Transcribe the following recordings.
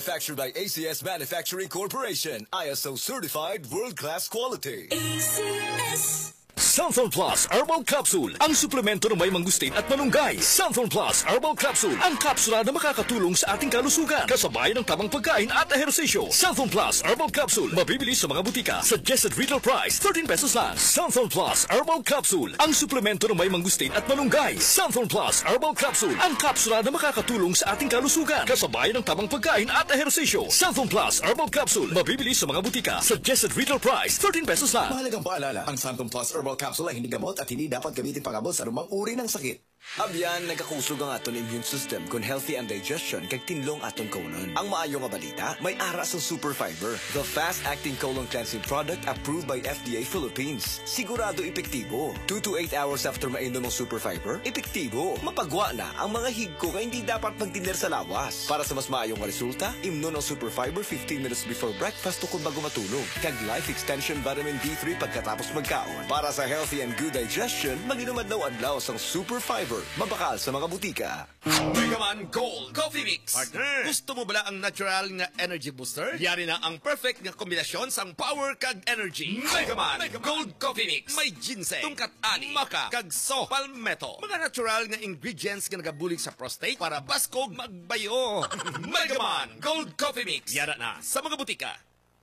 Manufactured by ACS Manufacturing Corporation, ISO certified world-class quality. ACS. Santhol Plus Herbal Capsule, ang suplemento ng may mangustin at malunggay. Santhol Plus Herbal Capsule, ang kapsula na makakatulong sa ating kalusugan, kasabay ng tamang pagkain at ehersisyo. Santhol Plus Herbal Capsule, mabibili sa mga butika. Suggested retail price, 13 pesos lang. Santhol Plus Herbal Capsule, ang suplemento ng may mangustin at malunggay. Santhol Plus Herbal Capsule, ang kapsula na makakatulong sa ating kalusugan, kasabay ng tamang pagkain at ehersisyo. Santhol Plus Herbal Capsule, mabibili sa mga butika. Suggested retail price, 13 pesos lang. Mahalagang paalala, ang Santhol Plus Herbal Capsule ay hindi gamot at hindi dapat gamitin pangabot sa anumang uri ng sakit. Abyan, nagkakusog ang aton immune system kung healthy ang digestion kag tinlong aton kaunon. Ang maayo nga balita, may ara sa Super Fiber, the fast-acting colon cleansing product approved by FDA Philippines. Sigurado epektibo. 2 to 8 hours after mainom ang Super Fiber, epektibo. Mapagwa na ang mga higko nga hindi dapat magtiner sa lawas. Para sa mas maayong resulta, imnon ang Super Fiber 15 minutes before breakfast o kung bago matulog. Kag Life Extension Vitamin D3 pagkatapos magkaon. Para sa healthy and good digestion, mag-inom adlaw-adlaw sang Super Fiber. Mabakal sa mga butika. Megaman Gold Coffee Mix. Partner, gusto mo bala ang natural nga energy booster? Yari na ang perfect nga kombinasyon sang power kag energy. Megaman Gold Coffee Mix. May ginseng, tungkat ani, maca, kag so, palmetto. Mga natural nga ingredients nga nagabulig sa prostate para baskog magbayo. Megaman Gold Coffee Mix. Yara na sa mga butika.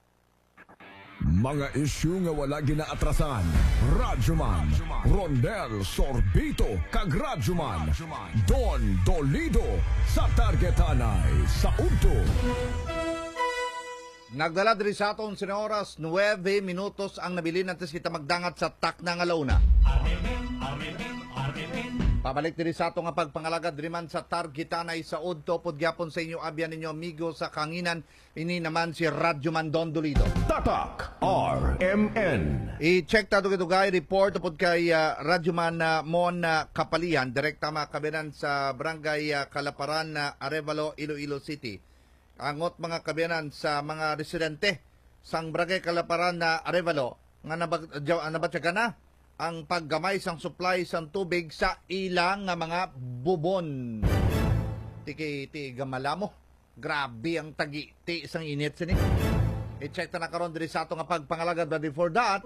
Mga isyu nga wala ginaatrasan. Radyoman Rondel Sorbito kag Radyoman Don Dolido sa targetanay sa Udto. Nagdala diri sa aton sa oras 9 minutos ang nabili natin kita magdangat sa takna nga launa. Pabalik diri sa ato nga pagpangalaga diri man sa targetanay sa Udto pod gyapon sa inyo abyan ninyo amigo sa kanginan. Ini naman si Radyoman Don Dolido. Tatak RMN. I-check tato kito guys report pod kay Radyoman Mon Kapalian direkta makabinan sa barangay Kalaparan Arevalo, Iloilo City. Angot mga kabiyanan sa mga residente sang barangay Kalaparan Arevalo nga nabatyagan na ang paggamay sang supply sang tubig sa ilang nga mga bubon. Tiki gamala mo. Grabe ang tagi-ti sang init sini. I-check na karon diri sa ato nga pagpangalagad, but before that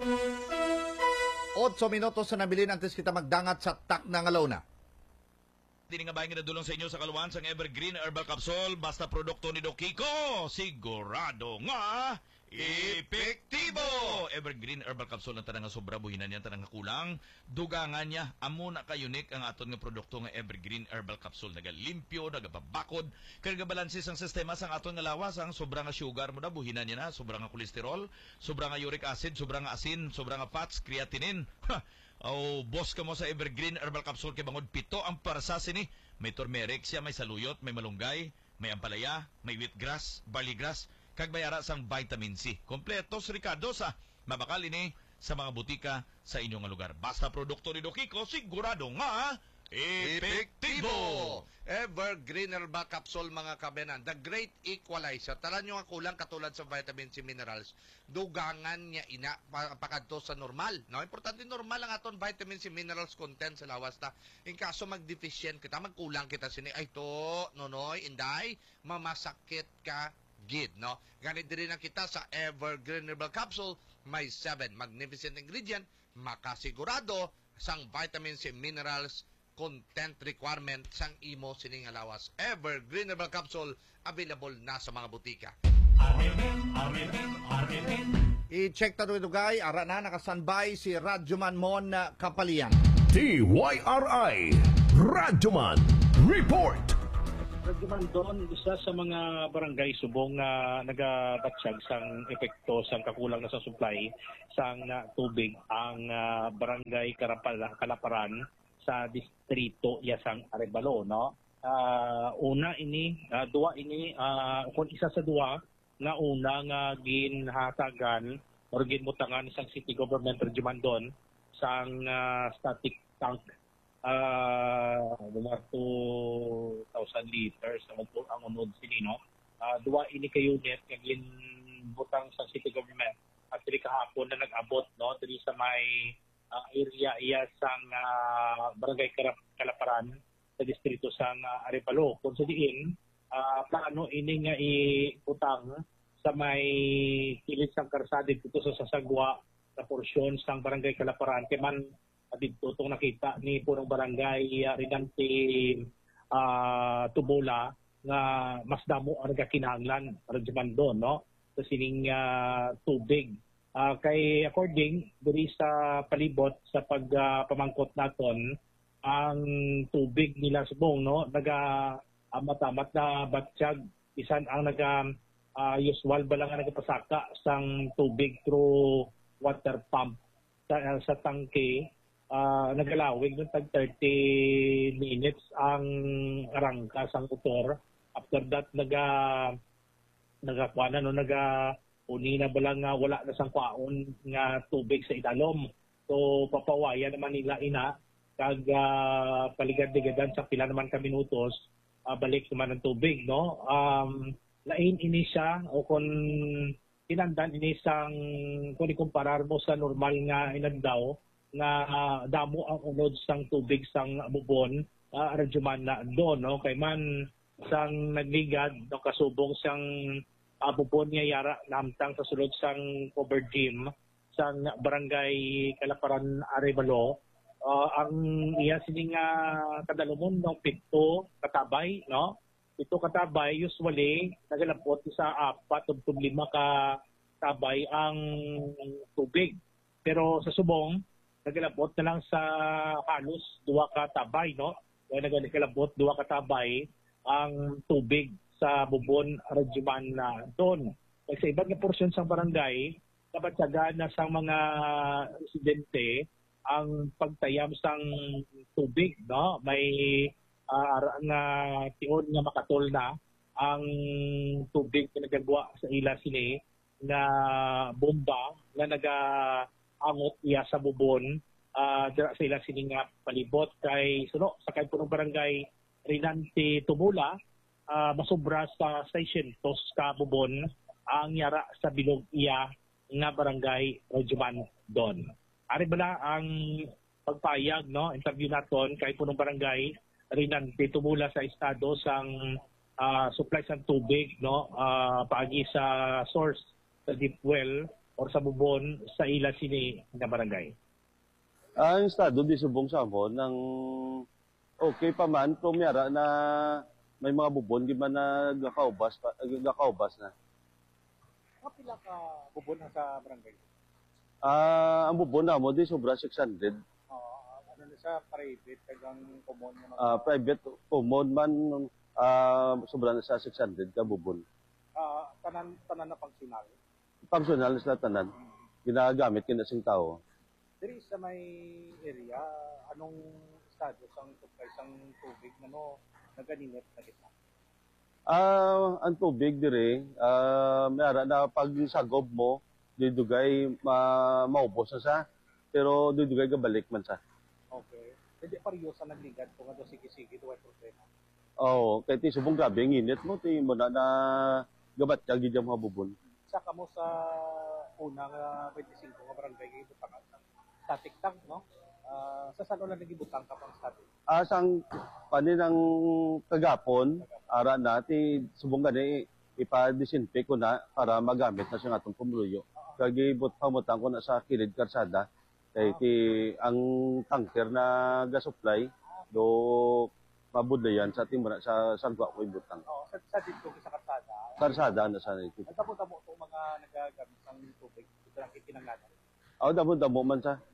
8 minutos sa nabilin antes kita magdangat sa takna nga launa. Dini nga bayan nga nadulong sa inyo sa kaluwan sang Evergreen Herbal Capsule basta produkto ni Doc Kiko. Sigurado nga epektibo! Evergreen Herbal Capsule ng tanang nga sobra buhinan niya, tanang nga kulang. Dugangan niya, amo na ka-unique ang aton nga produkto nga Evergreen Herbal Capsule. Nagalimpyo, nagababakod, kaya nagabalansis ang sistema sang aton nga lawas, ang sobra nga sugar mo na, buhinan niya na, sobra nga kolesterol, sobra nga uric acid, sobra nga asin, sobra nga fats, creatinine. Boss ka mo sa Evergreen Herbal Capsule kay bangod pito ang parsa sini. May turmeric siya, may saluyot, may malunggay, may ampalaya, may wheatgrass, barley grass, kag bayara sang vitamin C. Kompletos Ricardo sa mabakal ini sa mga butika sa inyong lugar. Basta produkto ni Doc Kiko, sigurado nga epektibo! Evergreen Herbal Capsule mga kabenan, the great equalizer. Tala nyo nga kulang katulad sa vitamin C minerals. Dugangan niya ina pakadto sa normal. No, importante normal ang aton vitamin C minerals content sa lawas ta. In kaso mag-deficient kita, magkulang kita sini ay to, nonoy, inday, mamasakit ka gid, no? Ganit din na kita sa Evergreen Herbal Capsule, may 7 magnificent ingredient, makasigurado sang vitamin C minerals content requirement sang imo sining alawas. Evergreen Herbal Capsule available na sa mga butika. I-check ta ito guys, ara na nakasanbay si Radyoman Mon Kapalian. TYRI Radyoman Report. Radyoman Don, isa sa mga barangay subong nga nagabatsyag sang epekto sang kakulang na sa supply sang tubig ang barangay Kalaparan sa distrito Yasang Arevalo, no? Una ini, duwa ini, kung isa sa duwa nga una nga ginhatagan or ginmutangan isang city government Radyoman Don sang static tank mga 2,000 liters ang unod sini, no? Duwa ini ka unit nga ginbutang sa city government at diri kahapon na nag-abot, no, diri sa may area iya sang barangay Kalaparan sa distrito sang Arevalo. Kung sa diin plano ini nga iutang sa may kilit sang karsada dito sa Sasagwa sa porsyon sang Barangay Kalaparan kay man dito tong nakita ni punong barangay Rinante Tubola nga mas damo ang nagakinahanglan para dyan doon, no? Sa sining tubig. Kay according diri sa palibot sa pagpamangkot naton ang tubig nila subong, no? Matamat na batsyag isan ang usual ba lang ang nagapasaka sang tubig through water pump sa tangke. Nagalawig ng tag 30 minutes ang arangka sang motor. After that uni na balang nga wala na sang kwaon nga tubig sa idalom. So papawaya naman nila ina kag paligad-ligadan sa pila naman ka minutos balik naman ang tubig, no? Lain ini siya o kung tinandan ini sang kung ikumparar mo sa normal nga inagdaw na damo ang unod sang tubig sang bubon radyoman na doon, no? Kay man sang nagligad no kasubong sang bubon nga yara namtang sa sulod sang covered gym sang Barangay Kalaparan Arevalo. Ang iya sining kadalumon no pito katabay, no? Pito katabay usually nagalapot sa 4 ug 5 ka tabay ang tubig. Pero sa subong nagalabot na lang sa halos 2 ka tabay, no? Kaya nagalabot 2 ka tabay ang tubig sa bubon radyoman na doon. Sa ibang porsyon sa barangay, kabatsagaan na sa mga residente ang pagtayam sang tubig, no? May nga tion nga makatol na ang tubig na nagagawa sa ila sini na bomba na angot iya sa bubon dira sa ila sining palibot kay suno sa kay punong barangay Rinante Tumula masobra sa 600 ka bubon ang yara sa bilog iya nga barangay Radyoman Don. Ari bala ang pagpayag, no, interview naton kay punong barangay Rinante Tumula sa estado sang supply sang tubig, no, paagi sa source sa deep well or sa bubon sa ila sini nga barangay. Ang estado di subong sa amon ng okay pa man pumiyara na may mga bubon di man na gakaubas na. Kapila ka bubon na sa barangay? Ang bubon na mo di sobra 600. Ano na sa private kagang common na private common man sobra na sa 600 ka bubon. Tanan na pangsyonal. Pangsyonal na tanan. Ginagamit kinasing tao. Diri sa may area, anong estado sang supply sang tubig na no naganinit na kita? Ang tubig dire, mayara na pag sagob mo, didugay maubos na sa, pero didugay gabalik man sa. Okay. Hindi pariyo sa nagligad kung ano sige-sige do ay problema. Oo, kay ti subong grabe ang init mo, ti mo na gabat kag gid mga bubon. Saka mo sa unang 25 nga barangay gibutangan static tank, no? Sa saan ulan nagibutang ka pang static? Sang paninang kagapon, ara na ti subong gani ipa-disinfect ko na para magamit na siya atong pumuluyo. Kag pamutang ko na sa kilid karsada kay ti ang tanker na ga-supply do mabudlayan sa timura sa Sangwa ko ibutang. Sa dito sa karsada. Karsada na sa ito. Nagtabo-tabo itong mga nagagamit ng tubig. Ito lang itinanggalan. Damo-damo man sa.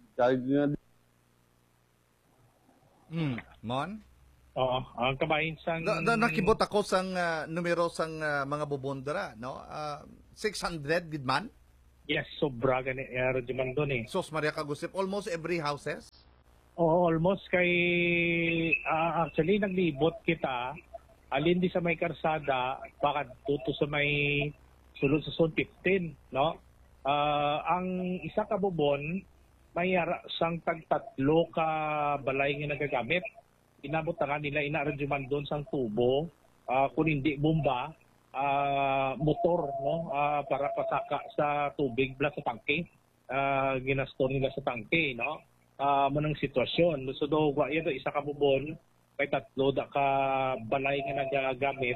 Mon? Oo, ang kabahin sang... Nakibot ako sang numero sang mga bubondra, no? 600 gid man? Yes, sobra gani Radyoman doon eh. Sos Maria Kagusip, almost every houses? Oo, almost kay... actually, naglibot kita. Alin di sa may karsada, baka tuto sa may sulod sa zone 15, no? Ang isa ka bubon, may sang tagtatlo ka balay nga nagagamit. Inabutangan nila inaradyoman doon sang tubo, kung hindi bomba, motor, no, para pasaka sa tubig bla sa tangke. Ginastor nila sa tangke, no. Manang sitwasyon. So do wa ito isa ka bubon kay tatlo da ka balay nga nagagamit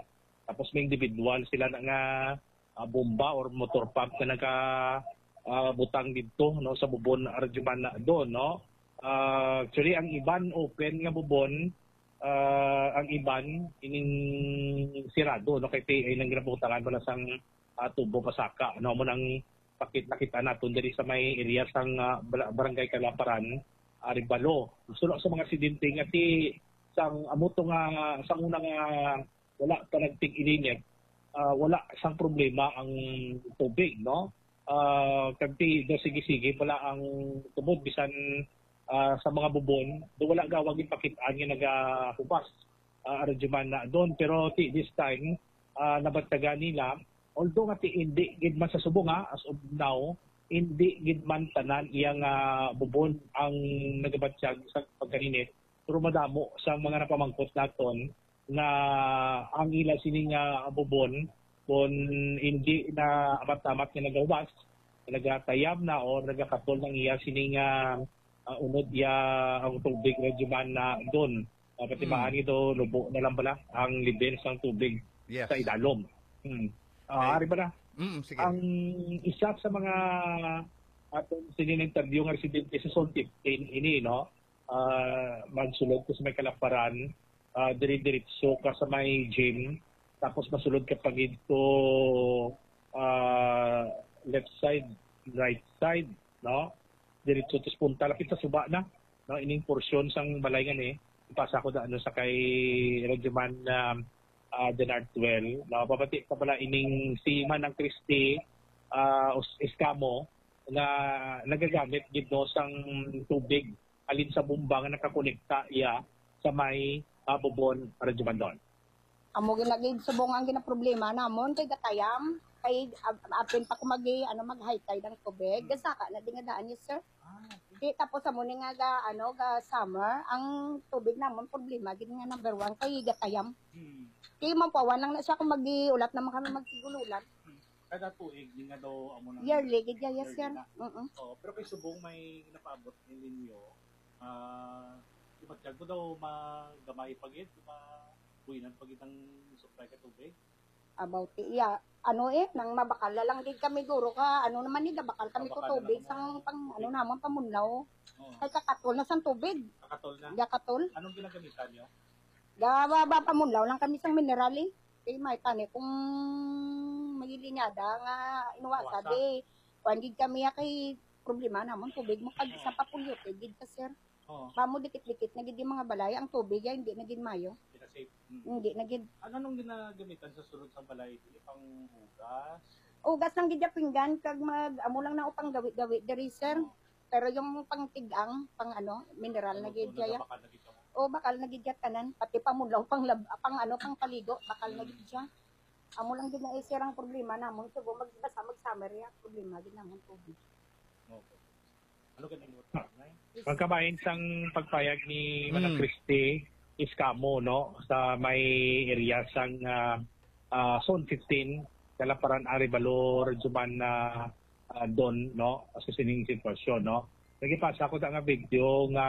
Tapos may individual sila na nga bomba or motor pump na naga butang dito no sa bubon Arjuman na doon no. Actually ang iban open nga bubon, ang iban ining sirado no kay PA nang ginabutangan wala sang tubo pasaka no mo nang nakita naton diri sa may area sang barangay Kalaparan Aribalo. Sulod sa mga aksidente nga ti sang amuto nga sang unang wala pa nagtig ininit, wala sang problema ang tubig no. Kanti do sige-sige wala ang tubod bisan sa mga bubon do wala gawag ipakitaan nga nagahubas Arjuman na doon pero this time nabataga nila although nga hindi gid man sa subong as of now hindi gid man tanan iyang bubon ang nagabatsyag sa pagkaninit pero madamo sa mga napamangkot naton na ang ila sining bubon kung hindi na amat-amat nga nagawas, nagatayam na o nagakatol ng iya sining unod iya ang tubig Arjuman na doon. Patimaan ito, lubo na lang bala ang level ng tubig sa idalom. Ari ba na? Sige. Ang isa sa mga atong sininterview ng residente sa Zone 15 ini, no? Magsulod ko sa may Kalaparan, diri-diritso ka sa may gym, tapos masulod ka pag ito left side, right side, no? Diretso tos punta lapit sa suba na, no? Ining porsyon sang balaygan ipasa ko da ano sa kay Arjuman Denard 12. Napapati pa pala ining si Manang Christie Escamo na nagagamit gito sang tubig alin sa bomba nga nakakonekta iya sa may bubon Arjuman doon. Amo ginagid subong ang ginaproblema namon kay gatayam kay apin pa ko mag-high tide ang tubig gasaka na dingadaan ni sir. Di tapos amo ni nga ga summer ang tubig namon problema gid nga number 1 kay gatayam. Kay mapawan lang na siya kung mag-iulat naman kami magsigululan. Kada tuig ni nga daw amo nang yearly gid yes sir. Pero kay subong may napaabot ni ninyo ibatyag ko daw magamay pagit buinan pagit ang supply ka tubig. About nang mabakal lang gid kami guro ka naman ni bakal kami ko tubig sang pang namon pamunlaw. Kay kakatol na sang tubig. Kakatol na. Kakatol. Anong ginagamitan niyo? Gaba pamunlaw lang kami sang mineral Kay may tani kung magilinyada nga inuwasa di gid kami kay problema namon tubig mo kag sa papulyote gid ka sir. Pamo dikit-dikit na gid yung mga balay ang tubig hindi na gid mayo. Hindi na gid. Ano nung ginagamitan sa sulod sa balay pang hugas? Ugas lang gid pinggan kag amo lang na upang gawi-gawi diri sir. Pero yung pangtigang pang mineral na gid kaya. Bakal na gid tanan pati pamulaw pang paligo bakal na gid siya. Amo lang gid na sir ang problema namon sugo mag-summer ya problema gid namon tubig. Okay. Ano ganun pagkabahin sang pagpayag ni Manang Christie Escamo no sa may area sang Zone 15 Kalaparan Aribalo Arjuman na doon no sa sining sitwasyon no. Nagipasa ko nga video nga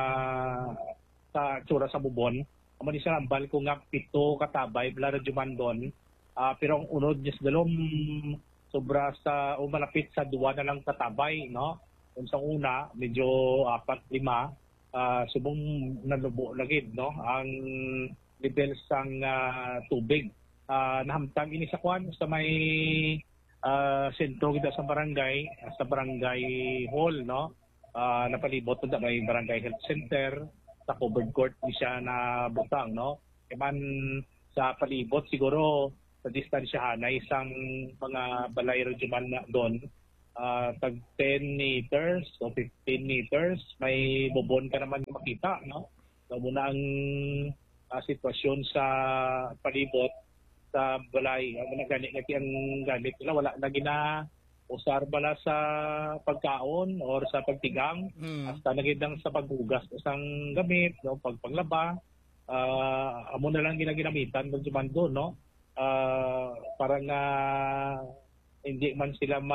sa tsura sa bubon amo ni sa ambal ko nga 7 katabay bala Arjuman doon pero ang unod niya sa dalom sobra sa malapit sa 2 na lang katabay no. Kung sa una, medyo 4-5, subong nalubo lagid, no? Ang level sang tubig. Nahamtang ini sa kwan, sa may sentro kita sa barangay hall, no? Napalibot na may barangay health center, sa covered court ni siya na butang, no? Kaman sa palibot, siguro sa distansya na isang mga balay Arjuman na doon, tag 10 meters o 15 meters, may bubon ka naman makita, no? So, muna ang sitwasyon sa palibot sa balay, ang gamit nila, wala na usar bala sa pagkaon or sa pagtigang, hasta nagidang sa paghugas isang gamit, no? Pagpanglaba, amo na lang ginagamitan ng Jumando, no? Parang hindi man sila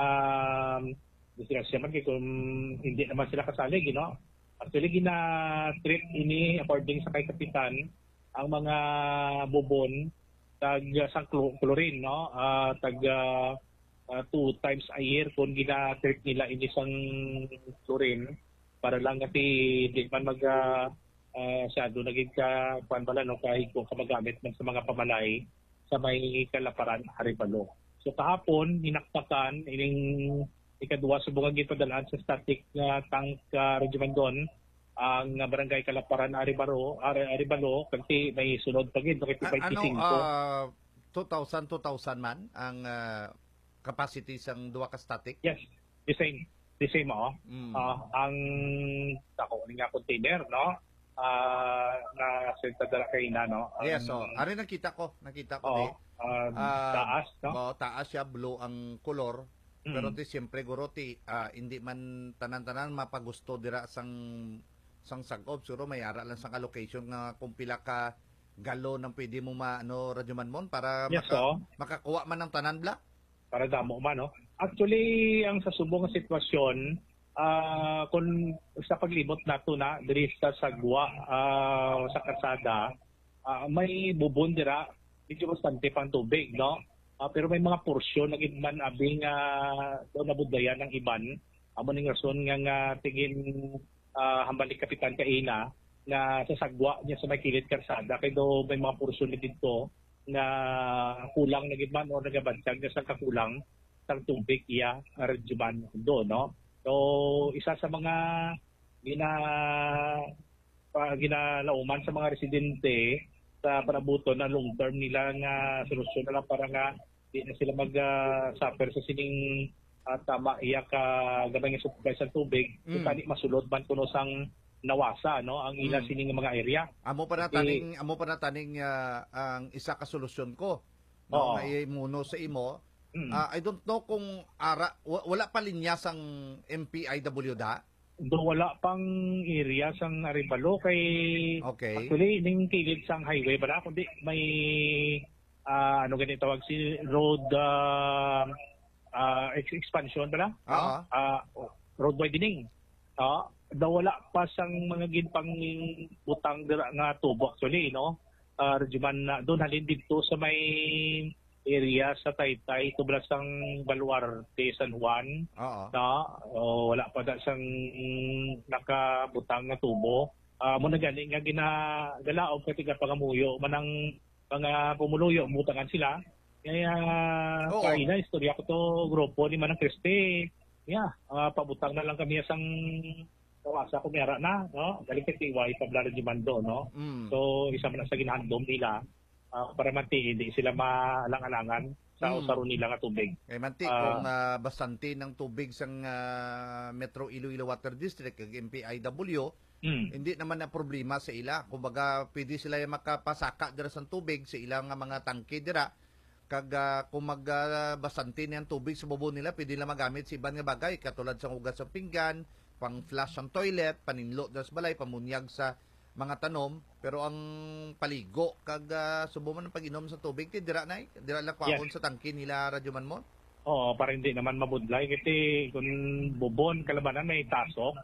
kung hindi naman sila kasali, no? Actually, gina-treat ini according sa kay Kapitan, ang mga bubon tag sang chlorine, no? Tag 2 times a year kung gina-treat nila ini sang chlorine para lang kasi di man mag siyado naging kuan bala no kahit kung kamagamit man sa mga pamalay sa may Kalaparan, Arevalo. So kahapon hinaktakan ining ikaduwa subungan gipadalaan sa static tank Regiment Don ang barangay Kalaparan, Arevalo kasi may sunod pa gid kay 25. 2,000 man ang capacity sang duwa ka static? Yes, the same ang ako nga container, no? Na senta dala kay na, no? Yes, ari nakita ko taas, no? Taas siya, blue ang color. Pero ti siyempre guro hindi man tanan-tanan mapagusto dira sang sagob, siguro may ara lang sang allocation nga kung pila ka galon ang pwede mo Radyo Manmon para makakuha man ng tanan bla? Para damo man, no? Actually, ang sa subong nga sitwasyon, kung sa paglibot nato na diri sa Sagwa, sa Karsada, may bubon dira, medyo bastante pang tubig, no? Pero may mga porsyon na gidman abing doon nabudayan ng iban. Amo ning rason nga tingin hambalik Kapitan Kaina na sa Sagwa niya sa may kilid Karsada kay do may mga porsyon dito na kulang na gidman o nagabansag sa kakulang sang tubig iya Radyoman do, no? So isa sa mga ginalauman sa mga residente sa panabuton na long term nila nga solusyon na lang para nga di na sila mag-suffer sa sining tama iya ka gamay nga supply sa tubig kani masulod man kuno sang nawasa, no, ang ila sining mga area. Amo pa na taning ang isa ka solusyon ko, no, nga imuno sa imo. I don't know kung wala pa linya sang MPIW da. Do wala pang area sang Arevalo kay actually ning kilid sang highway ba kundi may ganito tawag si road expansion ba road widening. Wala pa sang mga ginpang butang dira nga tubo actually, no? Radyoman na doon halin dito sa may area sa Taytay tublas sang Baluarte, San Juan. Wala pa da sang nakabutang nga tubo. Mo na gani nga ginagalaog katiga pangamuyo manang mga pumuluyo butangan sila. Kaya kaina istorya ko to grupo ni Manang Criste. Pabutang na lang kami sang kawasa ko mera na, no? Galing kay TY Pablo Regimando, no? So isa man sa ginhandom nila para manti hindi sila maalang-alangan sa usaro nila nga tubig. Kay manti kung bastante ng tubig sang Metro Iloilo Water District kag MPIW, hindi naman na problema sa ila. Kumbaga pwede sila makapasaka dira sa tubig sa ilang mga tangke dira. Kag kung magbasante niyang tubig sa bubo nila, pwede nila magamit sa iban nga bagay katulad sa hugas sa pinggan, pang flush ang toilet, paninlo sa balay, pamunyag sa mga tanom. Pero ang paligo kag subo man ang pag-inom sa tubig dira lang kwaon sa tangke nila Radyoman mo. Para hindi naman mabudlay kasi kung bubon kalabanan may tasok,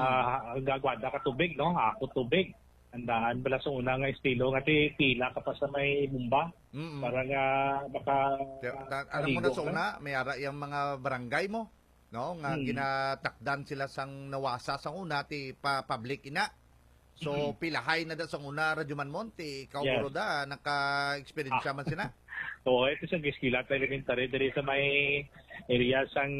gagwada ka tubig, no? Ako tubig. Andaan bala sa una nga estilo nga pila ka pa sa may bumba para nga baka alam mo na sa una may ara yung mga barangay mo, no, nga ginatakdan sila sang nawasa sang una ti public ina. So pilahay na da sang una Radyoman Monte kauguro da naka-experience man sila. Ito sa Giskilat Elementary diri sa may area sang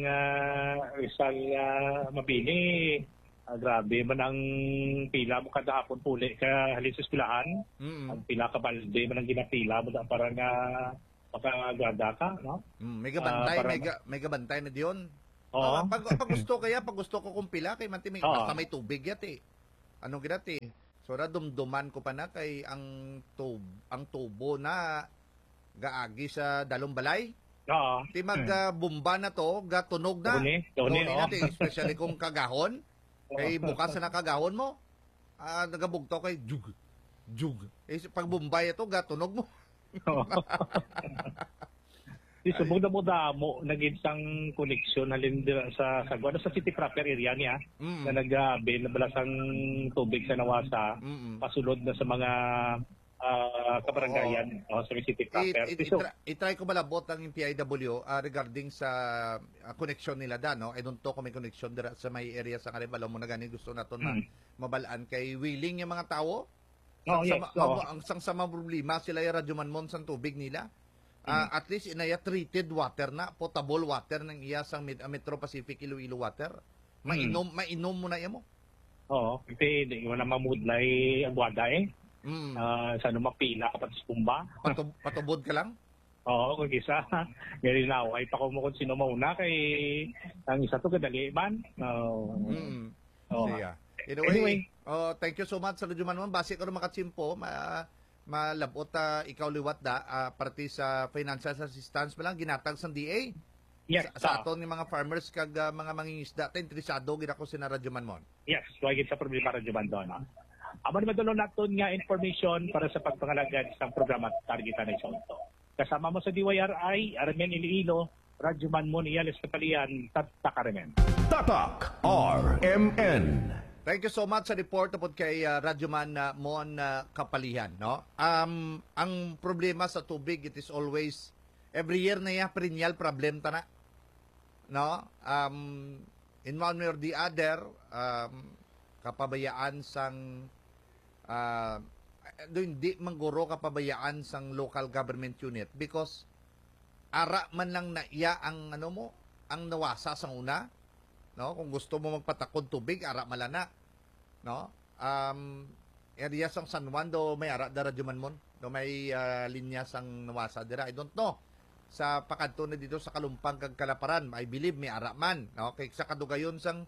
Rizal Mabini. Grabe man ang pila mo kada hapon puli ka halin sa eskwelahan. Ang pila ka balde man ang ginapila mo para nga makagada ka, no? May gabantay na diyon. Pag gusto ko kung pila kay manti basta may tubig yati. Ano ginati? So dumduman ko pa na kay ang tubo na gaagi sa dalong balay. Ti magbumba na to, gatunog na. Doni natin, especially kung kagahon. Kay bukas na kagahon mo, nagabugto kay jug. Pag Bombay ito, gatunog mo. Subog na mo damo, nag-insang koneksyon halin sa Sagwa, sa city proper area niya, na nag-avail na balasang tubig sa nawasa, pasulod na sa mga kabarangayan sa city proper. I-try ko malabot ang PIW regarding sa connection nila da, no? I don't know kung may connection dira sa may area sa Karibalo mo na gani gusto naton mabalaan kay willing yung mga tao. Ang sama problema sila yung radyomanmon sa tubig nila. At least inaya treated water na, potable water ng iya sang Metro Pacific Iloilo water. Mainom mo na yan mo. Oo, kasi hindi mo na mamudlay ang wada sa mapila kapag sa kumba. Patubod ka lang? Oo, kung isa. Ngayon na, ay pa ko mo kung sino mauna kay ang isa to kadali man. Anyway, thank you so much sa Radyoman mo. Base ko rin makatsimpo, malabot ikaw liwat parte sa financial assistance mo lang, ginatag sa DA. Yes, sa aton ng mga farmers kag mga mangingisda ta interesado gid ako sa Radyoman mo. Yes, wag sa problema Radyoman doon. Amo ni madulong naton nga information para sa pagpangalagad sa programa targetan sa unto. Kasama mo sa DYRI, Armen Iloilo, Radyoman mo niya Kapalian, Takaremen. Tatak RMN. Thank you so much sa report upod kay Radyoman Mon Kapalian, no? Ang problema sa tubig, it is always every year na perennial problem ta na. No? In one way or the other, kapabayaan sang hindi mangguro kapabayaan sang local government unit because ara man lang na iya ang ang nawasa sang una, no? Kung gusto mo magpatakod tubig, ara malana, no? Area sang San Juan do may ara da Radyoman do may linya sang nawasa dira. I don't know sa pakadto na dito sa Kalumpang kag Kalaparan, I believe may ara man, no? Kay sa kadugayon sang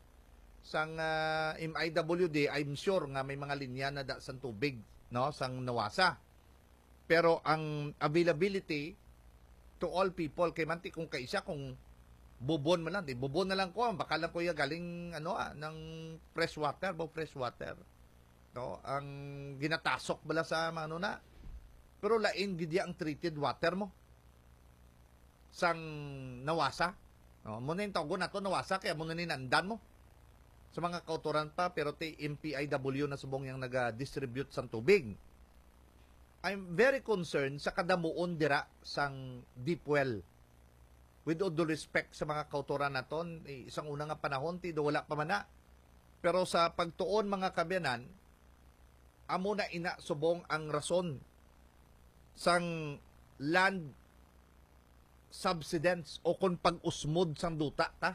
MIWD, I'm sure nga may mga linya na da sang tubig, no, sang nawasa. Pero ang availability to all people kay manti kung kaisa kung bubon man lang, bubon na lang ko, baka lang ko galing ng fresh water, no, ang ginatasok bala sa na. Pero lain gid ang treated water mo sang nawasa, no, mo na yung tawgon nato nawasa kaya mo na ninandan mo sa mga kauturan pa, pero MPIW na subong yung nag-distribute sang tubig. I'm very concerned sa kadamuon dira sang deep well. With all due respect sa mga kauturan naton, isang unang nga panahon ti do wala pa man na. Pero sa pagtuon mga kabyanan, amo na ina subong ang rason sang land subsidence o kung pag-usmod sang duta ta.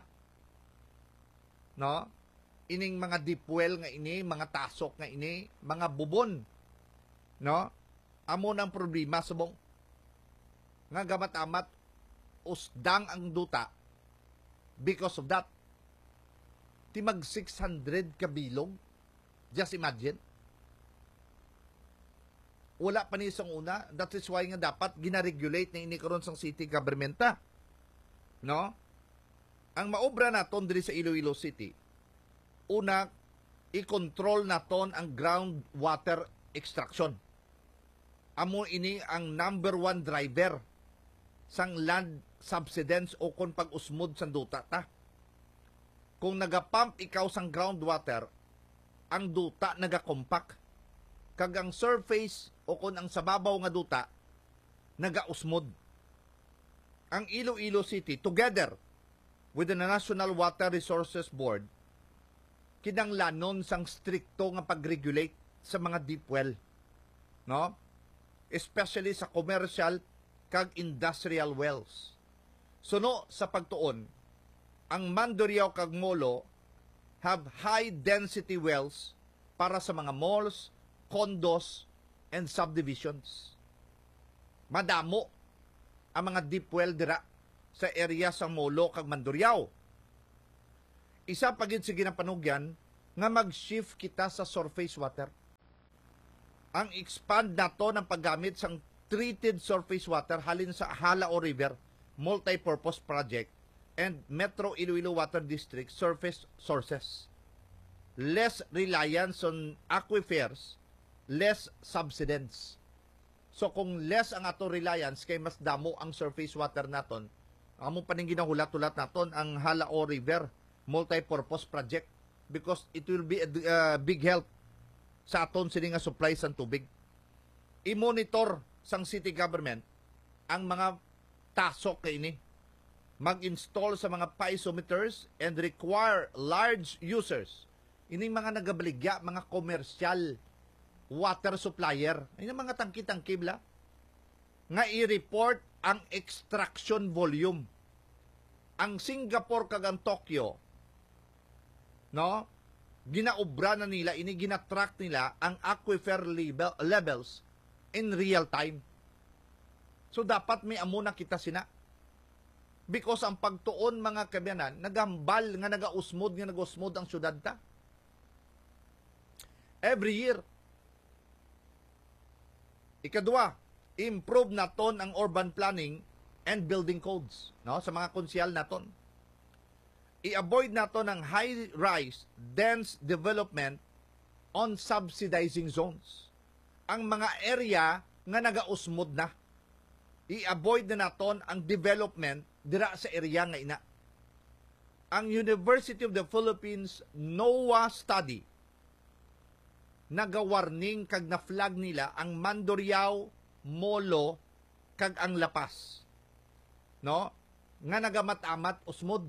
No? Ining mga deep well nga ini, mga tasok nga ini, mga bubon. No? Amo nang problema subong nga gamat-amat usdang ang duta because of that. Timag 600 kabilog. Just imagine. Wala pa ni isang una. That is why nga dapat gina-regulate na ini karon sang city government ta. No? Ang maobra naton diri sa Iloilo City, una, i-control naton ang groundwater extraction. Amo ini ang number 1 driver sang land subsidence o kung pag-usmod sang duta ta. Kung nagapump ikaw sang groundwater, ang duta nagakompact. Kag ang surface o kung ang sababaw nga duta, nagausmod. Ang Iloilo City, together with the National Water Resources Board, kinanglanon sang stricto nga pag-regulate sa mga deep well. No? Especially sa commercial kag industrial wells. Suno sa pagtuon, ang Mandurriao kag Molo have high density wells para sa mga malls, condos, and subdivisions. Madamo ang mga deep well dira sa area sa Molo kag Mandurriao. Isa pagid sige na panugyan nga mag-shift kita sa surface water. Ang expand nato ng paggamit sang treated surface water halin sa Halao River multi-purpose project and Metro Iloilo Water District surface sources. Less reliance on aquifers, less subsidence. So kung less ang ato reliance kay mas damo ang surface water naton, amo pa ning ginahulat-hulat naton ang Halao River multi-purpose project because it will be a big help sa aton sini nga supply sa tubig. i-monitor sang city government ang mga tasok kay ini. Mag-install sa mga piezometers and require large users. Ining mga nagabaligya, mga commercial water supplier. Ini mga tangki-tangki bla nga i-report ang extraction volume. Ang Singapore kag ang Tokyo, no? Ginaobra na nila, ini ginatrack nila ang aquifer levels in real time. So dapat may amo na kita sina. Because ang pagtuon mga kabyanan, nagambal nga nagausmod ang syudad ta. Every year. Ikadua, improve naton ang urban planning and building codes, no, sa mga konsyal naton. I-avoid naton ang high-rise, dense development on subsidizing zones. Ang mga area nga nagausmod na. I-avoid na naton ang development dira sa area nga ina. Ang University of the Philippines NOAA study nagawarning kag na flag nila ang Mandurriao, Molo kag ang Lapas. No? Nga nagamat-amat usmod.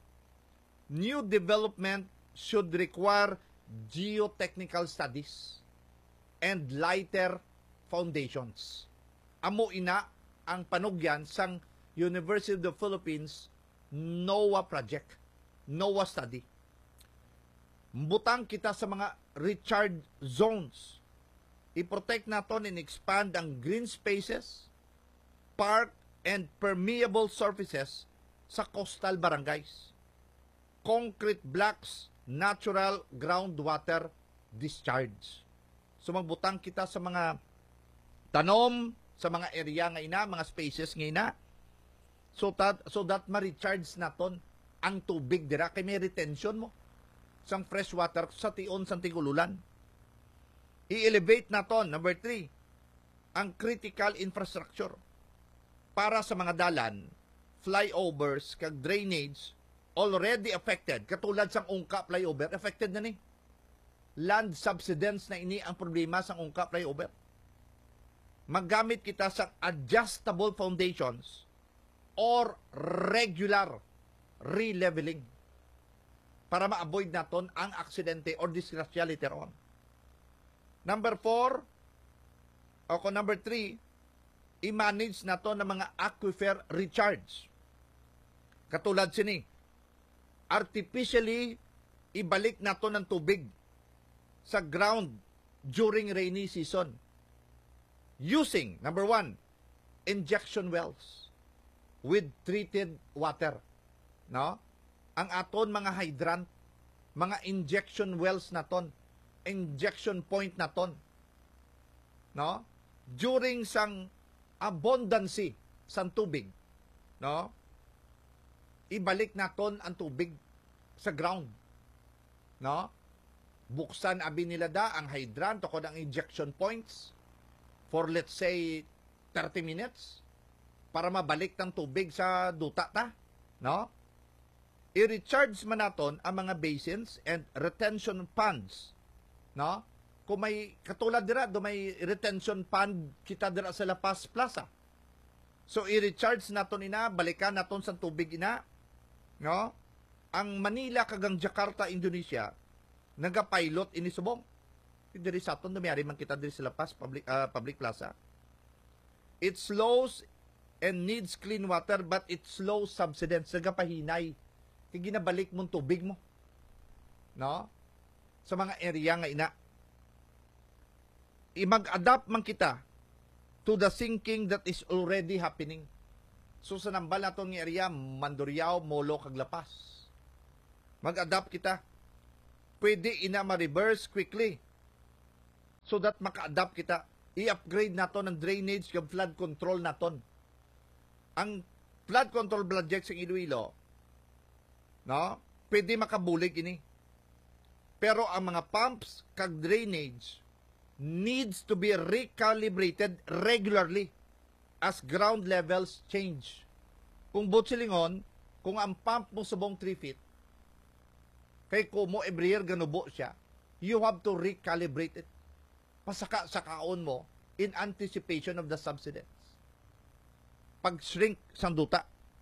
New development should require geotechnical studies and lighter foundations. Amo ina ang panugyan sang University of the Philippines NOAA project, NOAA study. Butang kita sa mga recharge zones. I-protect naton and expand ang green spaces, park, and permeable surfaces sa coastal barangays. Concrete blocks, natural groundwater discharge. So magbutang kita sa mga tanom, sa mga area nga ina, mga spaces nga ina, so that ma-recharge naton ang tubig dira kay may retention mo sang fresh water sa tion sang tigululan. I-elevate naton, number 3, ang critical infrastructure para sa mga dalan, flyovers, kag drainage already affected. Katulad sang Ungka flyover, affected na ni. Land subsidence na ini ang problema sang Ungka flyover. Maggamit kita sa adjustable foundations or regular re-leveling para ma-avoid naton ang aksidente or disgrasya later on. Number 4, number 3, i-manage naton ng mga aquifer recharge. Katulad sini, artificially ibalik naton ng tubig sa ground during rainy season. Using, number 1, injection wells with treated water. No? Ang aton mga hydrant, mga injection wells naton, injection point naton. No? During sang abundancy sang tubig, no? Ibalik naton ang tubig sa ground. No? Buksan abi nila da ang hydrant o ang injection points for let's say 30 minutes para mabalik ng tubig sa duta ta, no? I-recharge man naton ang mga basins and retention ponds, no? Kung may katulad dira do may retention pond kita dira sa La Paz Plaza. So i-recharge naton ina, balikan naton sa tubig ina, no? Ang Manila kagang Jakarta, Indonesia naga-pilot ini subong. Diri sa aton dumiyari man kita diri sa La Paz public plaza. It slows and needs clean water but it slows subsidence. Nagapahinay kay ginabalik mong tubig mo, no, sa mga area nga ina. Mag-adapt man kita to the sinking that is already happening. So sa nambal naton nga area, Mandurriao, Molo kag La Paz, mag-adapt kita. Pwede ina ma-reverse quickly so that maka-adapt kita. I-upgrade naton ang drainage kag flood control naton. Ang flood control project sa Iloilo, no, pwede makabulig ini. Pero ang mga pumps kag drainage needs to be recalibrated regularly as ground levels change. Kung butsilingon, kung ang pump mo subong 3 feet, kay kumo every year ganubo siya, you have to recalibrate it. Pasaka-sakaon mo in anticipation of the subsidence. Pag-shrink sang duta.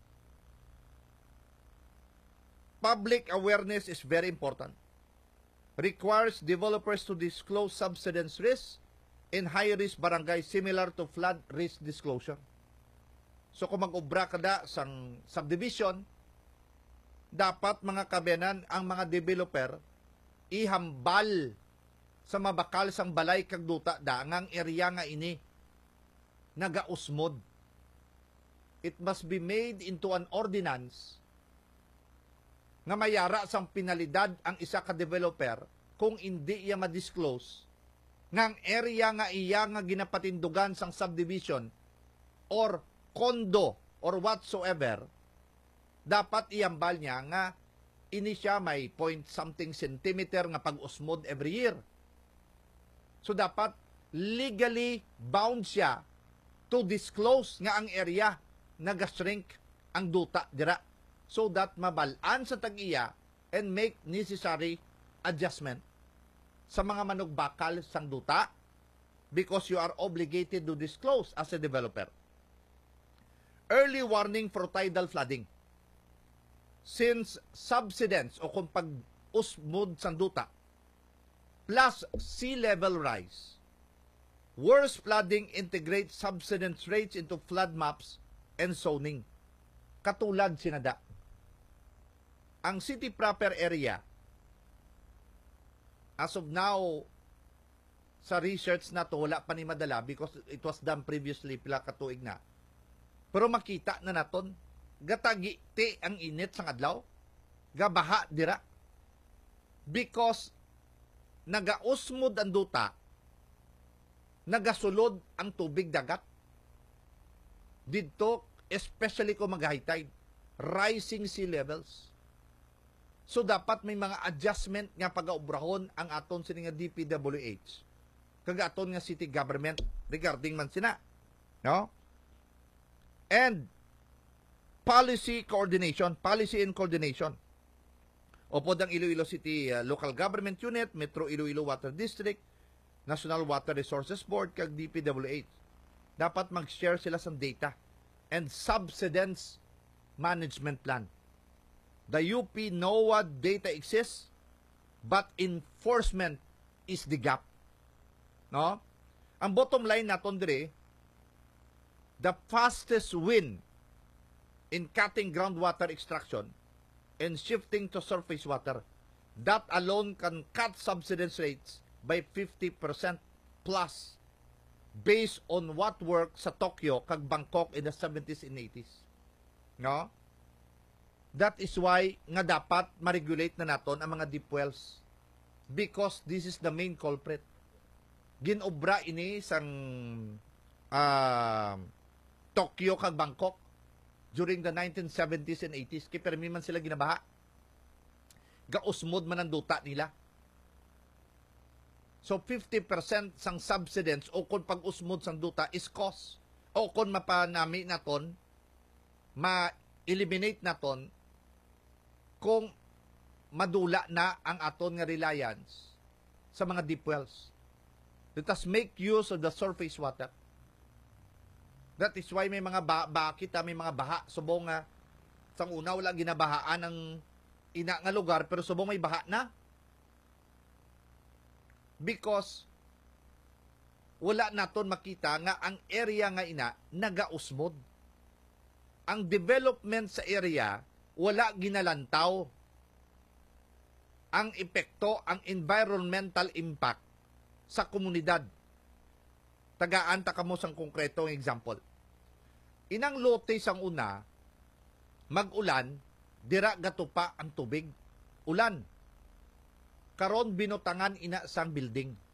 Public awareness is very important. Requires developers to disclose subsidence risk in high-risk barangay similar to flood risk disclosure. So kung mag-ubra kada sang subdivision, dapat mga kabenan ang mga developer ihambal sa mabakal sang balay kag duta dangang area nga ini nagausmod. It must be made into an ordinance nga mayara sang penalidad ang isa ka developer kung hindi iya ma-disclose ngang area nga iya nga ginapatindugan sang subdivision or condo or whatsoever, dapat iambal niya nga ini siya may point something centimeter nga pag-usmod every year. So dapat legally bound siya to disclose nga ang area naga-shrink ang duta dira so that mabalaan sa tag-iya and make necessary adjustment sa mga manugbakal sang duta because you are obligated to disclose as a developer. Early warning for tidal flooding. Since subsidence o kung pag-usmod sang duta plus sea level rise, worse flooding integrates subsidence rates into flood maps and zoning. Katulad sinada. Ang city proper area, as of now, sa research na to, wala pa ni madala because it was done previously pila katuig na. Pero makita na naton, gatagi ti ang init sang adlaw, gabaha dira. Because nagausmod ang duta, nagasulod ang tubig dagat. Dito, especially kung mag-high tide, rising sea levels. So dapat may mga adjustment nga pag-aubrahon ang aton sini nga DPWH. Kaga aton nga city government regarding man sina. No? And policy and coordination. Upod ang Iloilo City Local Government Unit, Metro Iloilo Water District, National Water Resources Board, kag DPWH. Dapat mag-share sila sa data and subsidence management plan. The UP know what data exists, but enforcement is the gap. No? Ang bottom line naton dire, the fastest win in cutting groundwater extraction and shifting to surface water. That alone can cut subsidence rates by 50% plus based on what worked sa Tokyo kag Bangkok in the 70s and 80s. No? That is why nga dapat ma-regulate na naton ang mga deep wells because this is the main culprit. Ginobra ini sang Tokyo kag Bangkok during the 1970s and 80s. Kaya permi man sila ginabaha. Gausmod man ang duta nila. So 50% sang subsidence o kung pag-usmod sang duta is cost. O kung mapanami naton, ma-eliminate naton kung madula na ang aton nga reliance sa mga deep wells. Let us make use of the surface water. That is why may mga may mga baha. Subong nga, sang una wala ginabahaan ng ina nga lugar, pero subong may baha na. Because wala naton makita nga ang area nga ina nagausmod. Ang development sa area wala ginalantaw. Ang epekto, ang environmental impact sa komunidad. Tagaan ta kamo sang konkretong example. Inang lote sang una, mag-ulan, dira gatupa ang tubig. Ulan. Karon binutangan ina sang building.